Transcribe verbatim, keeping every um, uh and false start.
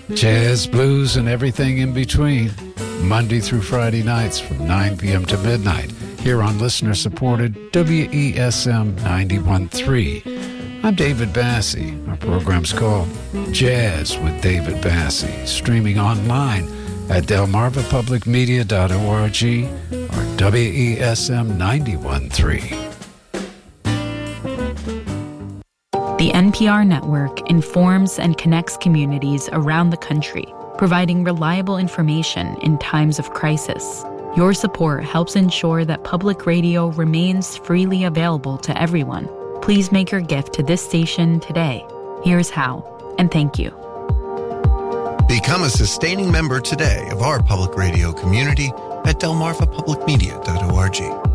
Jazz, blues, and everything in between. Monday through Friday nights from nine p.m. to midnight here on listener-supported W E S M ninety-one point three. I'm David Bassie. Our program's called Jazz with David Bassie, streaming online at delmarva public media dot org or W E S M ninety-one point three. The N P R network informs and connects communities around the country, providing reliable information in times of crisis. Your support helps ensure that public radio remains freely available to everyone. Please make your gift to this station today. Here's how, and thank you. Become a sustaining member today of our public radio community at delmarva public media dot org.